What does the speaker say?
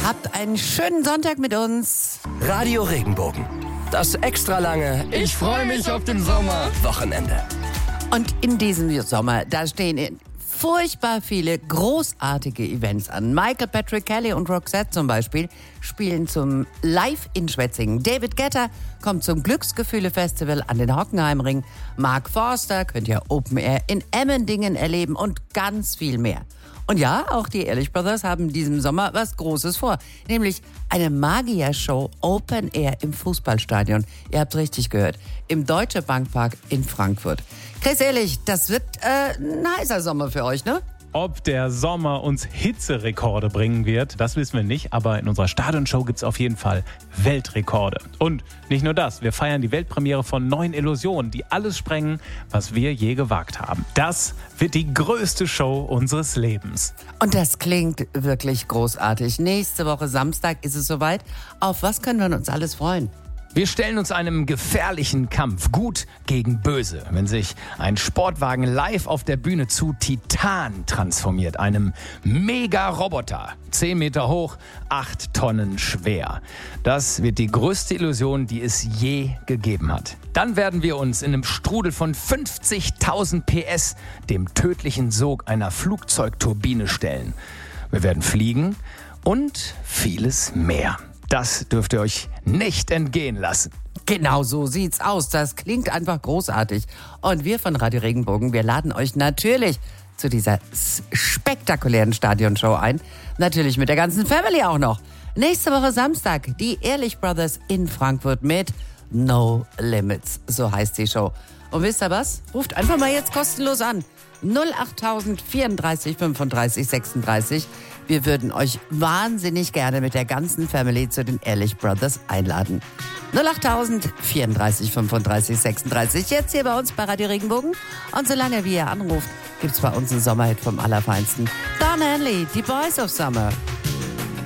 Habt einen schönen Sonntag mit uns. Radio Regenbogen. Das extra lange Ich freue mich auf den Sommer. Wochenende. Und in diesem Sommer, da stehen furchtbar viele großartige Events an. Michael Patrick Kelly und Roxette zum Beispiel spielen zum Live in Schwetzingen. David Guetta kommt zum Glücksgefühle-Festival an den Hockenheimring. Mark Forster könnt ihr Open Air in Emmendingen erleben und ganz viel mehr. Und ja, auch die Ehrlich Brothers haben diesem Sommer was Großes vor. Nämlich eine Magier-Show Open Air im Fußballstadion. Ihr habt richtig gehört. Im Deutsche Bankpark in Frankfurt. Chris Ehrlich, das wird ein heißer Sommer für euch, ne? Ob der Sommer uns Hitzerekorde bringen wird, das wissen wir nicht. Aber in unserer Stadionshow gibt es auf jeden Fall Weltrekorde. Und nicht nur das, wir feiern die Weltpremiere von neuen Illusionen, die alles sprengen, was wir je gewagt haben. Das wird die größte Show unseres Lebens. Und das klingt wirklich großartig. Nächste Woche Samstag ist es soweit. Auf was können wir uns alles freuen? Wir stellen uns einem gefährlichen Kampf, gut gegen böse, wenn sich ein Sportwagen live auf der Bühne zu Titan transformiert, einem Mega-Roboter, 10 Meter hoch, 8 Tonnen schwer. Das wird die größte Illusion, die es je gegeben hat. Dann werden wir uns in einem Strudel von 50.000 PS dem tödlichen Sog einer Flugzeugturbine stellen. Wir werden fliegen und vieles mehr. Das dürft ihr euch nicht entgehen lassen. Genau so sieht's aus. Das klingt einfach großartig. Und wir von Radio Regenbogen, wir laden euch natürlich zu dieser spektakulären Stadionshow ein. Natürlich mit der ganzen Family auch noch. Nächste Woche Samstag, die Ehrlich Brothers in Frankfurt mit No Limits. So heißt die Show. Und wisst ihr was? Ruft einfach mal jetzt kostenlos an. 08000 34 35 36. Wir würden euch wahnsinnig gerne mit der ganzen Family zu den Ehrlich Brothers einladen. 08000 34 35 36. Jetzt hier bei uns bei Radio Regenbogen. Und solange wie ihr anruft, gibt's bei uns einen Sommerhit vom Allerfeinsten. Don Henley, die Boys of Summer.